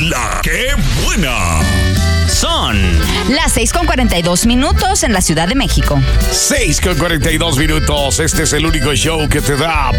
La que buena. Son las 6:42 en la Ciudad de México. 6:42. Este es el único show que te da